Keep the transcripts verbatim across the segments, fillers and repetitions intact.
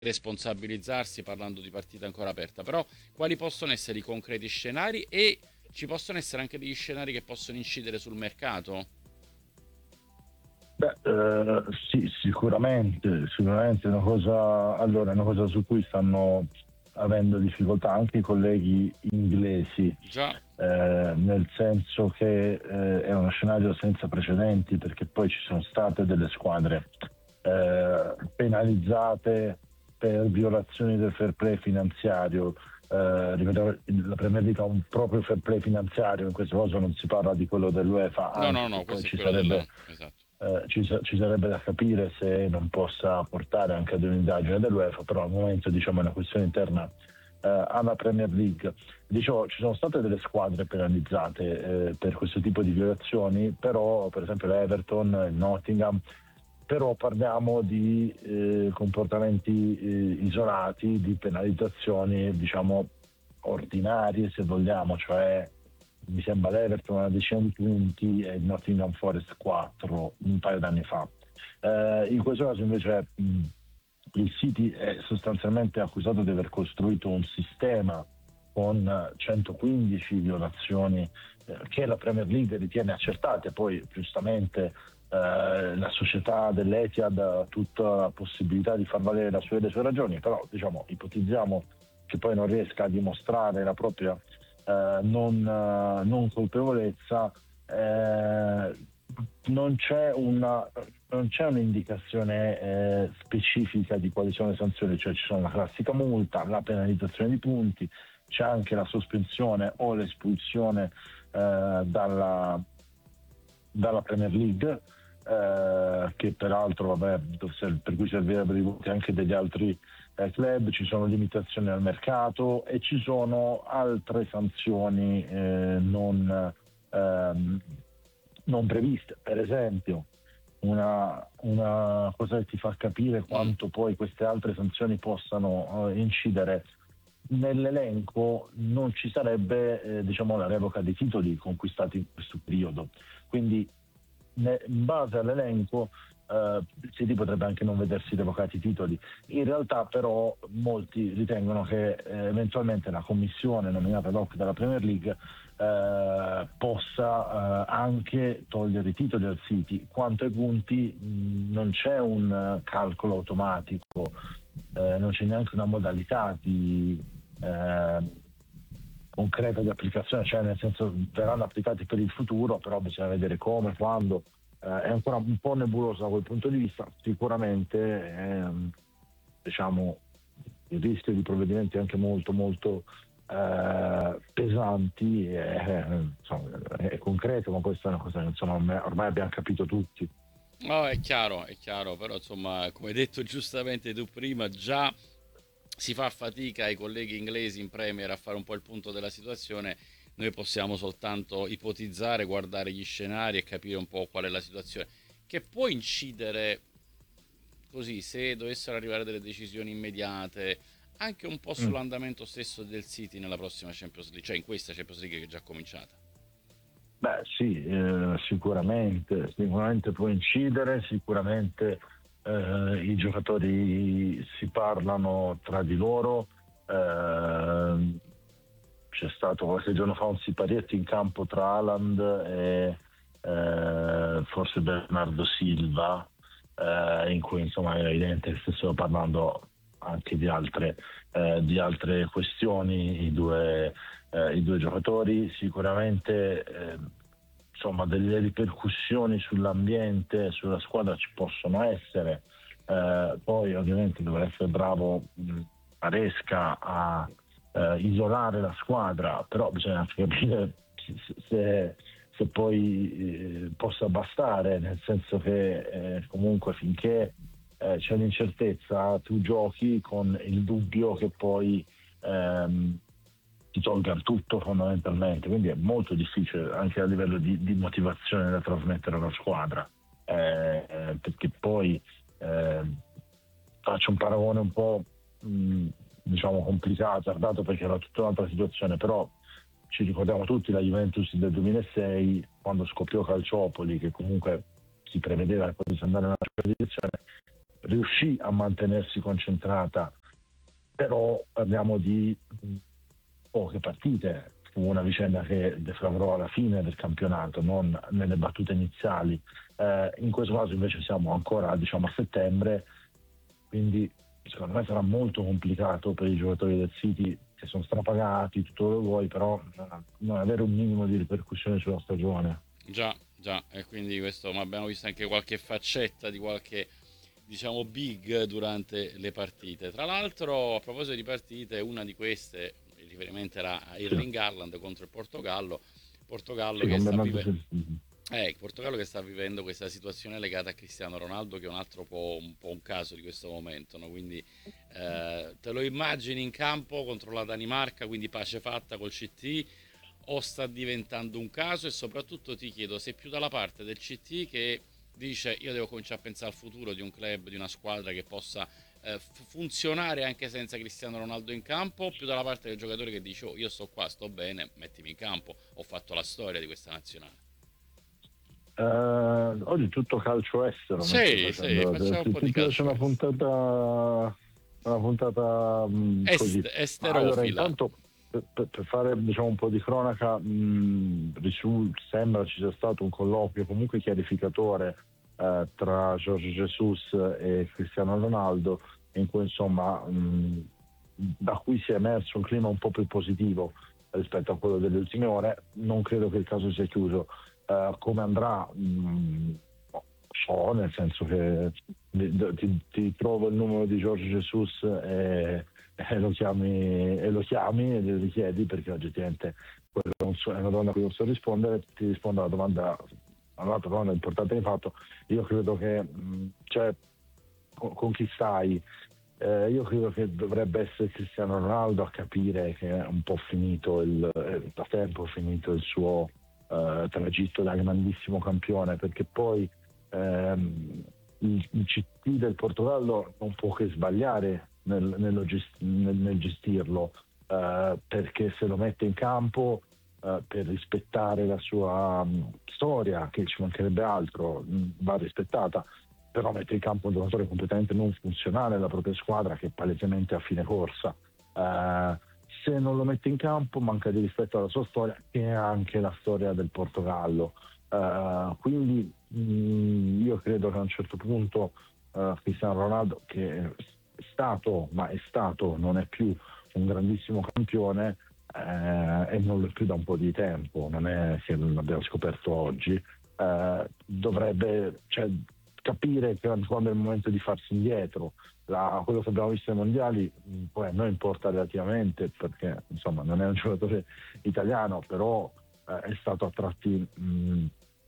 responsabilizzarsi parlando di partita ancora aperta, però quali possono essere i concreti scenari e ci possono essere anche degli scenari che possono incidere sul mercato? Beh, eh, sì, sicuramente, sicuramente è una cosa, allora, è una cosa su cui stanno avendo difficoltà anche i colleghi inglesi, Già, eh, nel senso che eh, è uno scenario senza precedenti, perché poi ci sono state delle squadre eh, penalizzate per violazioni del fair play finanziario. Eh, ripeto, la Premier League ha un proprio fair play finanziario, in questo caso non si parla di quello dell'UEFA, no, no, anche se no, poi questo è ci quello sarebbe del... Esatto. eh, ci, sa- ci sarebbe da capire se non possa portare anche ad un'indagine dell'UEFA, però al momento diciamo è una questione interna eh, alla Premier League. Dicevo, ci sono state delle squadre penalizzate eh, per questo tipo di violazioni, però per esempio l'Everton, il Nottingham, però parliamo di eh, comportamenti eh, isolati, di penalizzazioni diciamo ordinarie se vogliamo, cioè mi sembra l'Everton una decina di punti e il Nottingham Forest quattro un paio d'anni fa. Eh, in questo caso invece mh, il City è sostanzialmente accusato di aver costruito un sistema con centoquindici violazioni eh, che la Premier League ritiene accertate, poi giustamente eh, la società dell'Etihad ha tutta la possibilità di far valere la sue, le sue ragioni, però diciamo ipotizziamo che poi non riesca a dimostrare la propria eh, non, eh, non colpevolezza. eh, non c'è una non c'è un'indicazione eh, specifica di quali sono le sanzioni, cioè ci sono la classica multa, la penalizzazione di punti, c'è anche la sospensione o l'espulsione eh, dalla, dalla Premier League, eh, che peraltro vabbè, per cui servirebbero i voti anche degli altri eh, club, ci sono limitazioni al mercato e ci sono altre sanzioni eh, non, ehm, non previste. Per esempio, una, una cosa che ti fa capire Mm. quanto poi queste altre sanzioni possano eh, incidere nell'elenco non ci sarebbe eh, diciamo la revoca dei titoli conquistati in questo periodo, quindi ne- in base all'elenco eh, il City potrebbe anche non vedersi revocati i titoli. In realtà però molti ritengono che eh, eventualmente la commissione nominata ad hoc dalla Premier League eh, possa eh, anche togliere i titoli al City. Quanto ai punti mh, non c'è un eh, calcolo automatico, eh, non c'è neanche una modalità di eh, concreta di applicazione, cioè nel senso verranno applicati per il futuro, però bisogna vedere come, quando. Eh, è ancora un po' nebuloso da quel punto di vista. Sicuramente ehm, diciamo il rischio di provvedimenti anche molto molto eh, pesanti è, insomma, è concreto, ma questa è una cosa che insomma, ormai ormai abbiamo capito tutti. No, è chiaro, è chiaro, però insomma, come hai detto giustamente tu prima, già si fa fatica ai colleghi inglesi in Premier a fare un po' il punto della situazione. Noi possiamo soltanto ipotizzare, guardare gli scenari e capire un po' qual è la situazione, che può incidere così se dovessero arrivare delle decisioni immediate anche un po' Mm. sull'andamento stesso del City nella prossima Champions League, cioè in questa Champions League che è già cominciata. Beh sì, eh, sicuramente, sicuramente può incidere, sicuramente eh, i giocatori si parlano tra di loro. eh, C'è stato qualche giorno fa un siparietto in campo tra Haaland e eh, forse Bernardo Silva, eh, in cui insomma è evidente che stessero parlando anche di altre, eh, di altre questioni i due, eh, i due giocatori. Sicuramente eh, insomma delle ripercussioni sull'ambiente, sulla squadra ci possono essere. Eh, poi ovviamente dovrà essere bravo mh, Maresca a eh, isolare la squadra, però bisogna anche capire se, se- se poi eh, possa bastare, nel senso che eh, comunque finché eh, c'è l'incertezza tu giochi con il dubbio che poi ehm, ti tolga il tutto fondamentalmente, quindi è molto difficile anche a livello di, di motivazione da trasmettere alla squadra, eh, eh, perché poi eh, faccio un paragone un po' mh, diciamo complicato, dato perché era tutta un'altra situazione, però ci ricordiamo tutti la Juventus del duemilasei quando scoppiò Calciopoli, che comunque si prevedeva che potesse andare nella sua direzione, riuscì a mantenersi concentrata, però parliamo di poche partite. Fu una vicenda che deflagrò alla fine del campionato, non nelle battute iniziali. Eh, in questo caso invece siamo ancora, diciamo, a settembre, quindi secondo me sarà molto complicato per i giocatori del City, che sono strapagati, tutto quello che vuoi, però non avere un minimo di ripercussione sulla stagione. Già, già, e quindi questo, ma abbiamo visto anche qualche faccetta di qualche, diciamo, big durante le partite. Tra l'altro, a proposito di partite, una di queste, il riferimento era a Sì, Erling Haaland contro il Portogallo, Portogallo sì, che con sta Bernardo vivendo... Silva. Eh, il Portogallo che sta vivendo questa situazione legata a Cristiano Ronaldo, che è un altro po', un, po' un caso di questo momento, no? Quindi eh, te lo immagini in campo contro la Danimarca, quindi pace fatta col C T, o sta diventando un caso? E soprattutto ti chiedo, sei più dalla parte del C T che dice io devo cominciare a pensare al futuro di un club, di una squadra che possa eh, f- funzionare anche senza Cristiano Ronaldo in campo, o più dalla parte del giocatore che dice oh, io sto qua, sto bene, mettimi in campo, ho fatto la storia di questa nazionale? Eh, oggi tutto calcio estero mi stai Sì, sì, facendo. Se facciamo un se po' ti di piace calcio una est. puntata, una puntata mh, Est, così. Ma allora, esterofila. intanto per, per- per fare, diciamo, un po' di cronaca, mh, risul- sembra ci sia stato un colloquio comunque chiarificatore eh, tra Jorge Jesus e Cristiano Ronaldo, in cui insomma mh, da cui si è emerso un clima un po' più positivo rispetto a quello delle ultime ore. Non credo che il caso sia chiuso. Uh, come andrà mh, so, nel senso che ti, ti trovo il numero di Jorge Jesus e, e lo chiami e lo chiami e gli chiedi, perché oggettivamente quella è, un, è una domanda a cui non so rispondere. Ti rispondo alla domanda, all'altra domanda importante che hai fatto. Io credo che mh, cioè, con, con chi stai, eh, io credo che dovrebbe essere Cristiano Ronaldo a capire che è un po' finito il, è da tempo finito il suo eh, tragitto da grandissimo campione, perché poi ehm, il, il C T del Portogallo non può che sbagliare nel, nello gest- nel, nel gestirlo, eh, perché se lo mette in campo eh, per rispettare la sua mh, storia, che ci mancherebbe altro, mh, va rispettata, però mette in campo un giocatore completamente non funzionale alla propria squadra, che è palesemente a fine corsa. Eh, se non lo mette in campo manca di rispetto alla sua storia, che è anche la storia del Portogallo. Eh, quindi mh, io credo che a un certo punto eh, Cristiano Ronaldo, che è stato, ma è stato, non è più un grandissimo campione, eh, e non lo è più da un po' di tempo, non è che l'abbiamo scoperto oggi, eh, dovrebbe, cioè, capire che quando è il momento di farsi indietro. La, quello che abbiamo visto ai mondiali mh, poi a noi importa relativamente, perché insomma non è un giocatore italiano, però eh, è stato a tratti mh,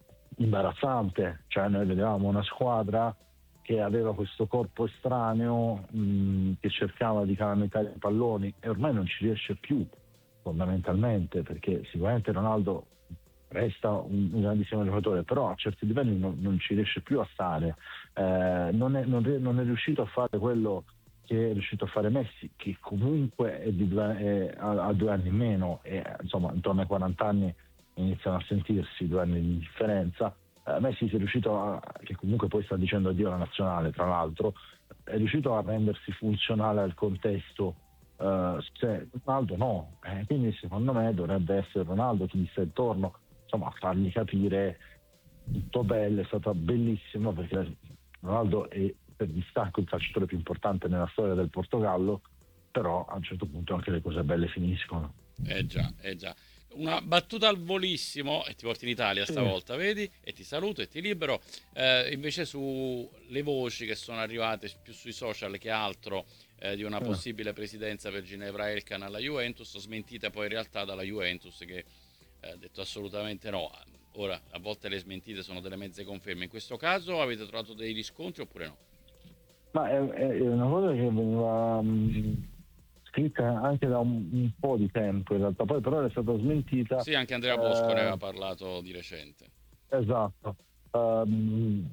imbarazzante. Cioè noi vedevamo una squadra che aveva questo corpo estraneo, mh, che cercava di calamitare i palloni, e ormai non ci riesce più, fondamentalmente, perché sicuramente Ronaldo resta un, un grandissimo giocatore, però a certi livelli non, non ci riesce più a stare. Eh, non, è, non, non è riuscito a fare quello che è riuscito a fare Messi, che comunque è di due, è, ha, ha due anni in meno, e insomma intorno ai quaranta anni iniziano a sentirsi due anni di differenza. Eh, Messi si è riuscito a, che comunque poi sta dicendo addio alla nazionale, tra l'altro, è riuscito a rendersi funzionale al contesto. Uh, se Ronaldo no, eh, quindi secondo me dovrebbe essere Ronaldo chi gli sta intorno, insomma, a fargli capire tutto bello. È stata bellissima, perché Ronaldo è per distacco il calciatore più importante nella storia del Portogallo, però a un certo punto anche le cose belle finiscono. Eh già, eh già. Una battuta al volissimo e ti porti in Italia Sì, stavolta, vedi? E ti saluto e ti libero. Eh, invece sulle voci che sono arrivate più sui social che altro eh, di una eh. possibile presidenza per Ginevra Elkan alla Juventus, smentite poi in realtà dalla Juventus che eh, ha detto assolutamente no. Ora, a volte le smentite sono delle mezze conferme. In questo caso avete trovato dei riscontri oppure no? Ma è, è una cosa che veniva mh, scritta anche da un, un po' di tempo in realtà, poi però è stata smentita. Sì, anche Andrea Bosco ne eh, aveva parlato di recente. esatto. Ehm,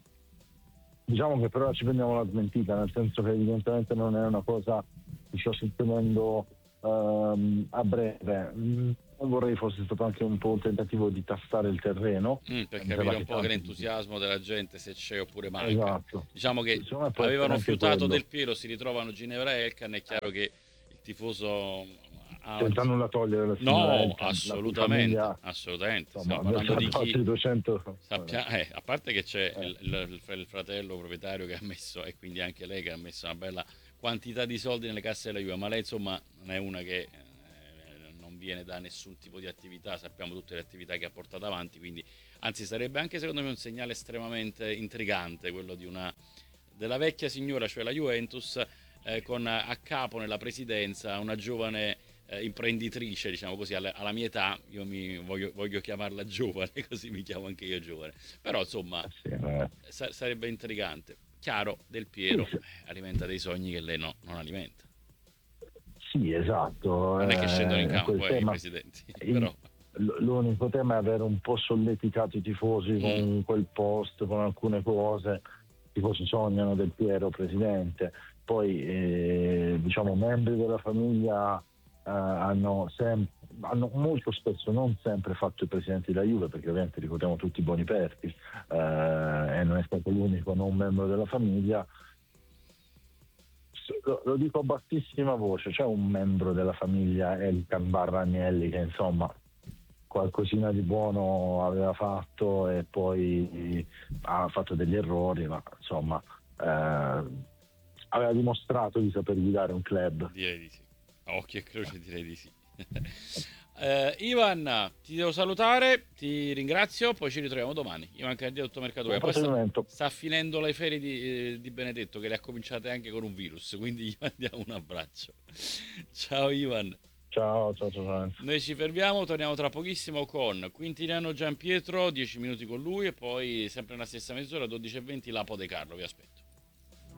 diciamo che però ci prendiamo la smentita, nel senso che evidentemente non è una cosa che sta succedendo ehm, a breve. Mm, non vorrei fosse stato anche un po' un tentativo di tastare il terreno, mm, per capire un po' che l'entusiasmo della gente se c'è oppure manca. Esatto. Diciamo che avevano fiutato Del Piero, si ritrovano Ginevra e Elkann, è chiaro che il tifoso ha... senza nulla togliere la no, Elkann, assolutamente, famiglia, assolutamente. Insomma, stiamo parlando di chi duecento... sappia... eh, a parte che c'è eh. il, il, il fratello proprietario che ha messo, e quindi anche lei che ha messo una bella quantità di soldi nelle casse della Juve, ma lei insomma non è una che eh, non viene da nessun tipo di attività, sappiamo tutte le attività che ha portato avanti, quindi anzi sarebbe anche secondo me un segnale estremamente intrigante quello di una della vecchia signora, cioè la Juventus, eh, con a capo nella presidenza una giovane eh, imprenditrice, diciamo così, alla, alla mia età. Io mi voglio, voglio chiamarla giovane, così mi chiamo anche io giovane, però insomma sì, eh. sa- sarebbe intrigante. Chiaro, Del Piero sì, sì. Eh, alimenta dei sogni che lei no, non alimenta. Sì, esatto. Non è che scendono in campo eh, tema, i presidenti, però... L'unico tema è aver un po' solleticato i tifosi mm. con quel post, con alcune cose. I tifosi sognano Del Piero presidente, poi eh, diciamo membri della famiglia eh, hanno, sem- hanno molto spesso, non sempre fatto i presidenti della Juve, perché ovviamente ricordiamo tutti Boniperti eh, e non è stato l'unico non membro della famiglia. Lo, lo dico a bassissima voce, c'è un membro della famiglia, Elkann barra Agnelli, che insomma qualcosina di buono aveva fatto e poi ha fatto degli errori, ma insomma eh, aveva dimostrato di saper guidare un club. Direi di sì, a occhio e croce direi di sì. eh, Ivan, ti devo salutare, ti ringrazio, poi ci ritroviamo domani. Ivan Candido, Mercato. Poi sta, sta finendo le ferie di, eh, di Benedetto, che le ha cominciate anche con un virus, quindi gli mandiamo un abbraccio. Ciao Ivan. Ciao, ciao, ciao. Noi ci fermiamo, torniamo tra pochissimo con Quintiliano Giampietro, dieci minuti con lui, e poi sempre nella stessa mezz'ora, dodici e venti, Lapo De Carlo. Vi aspetto.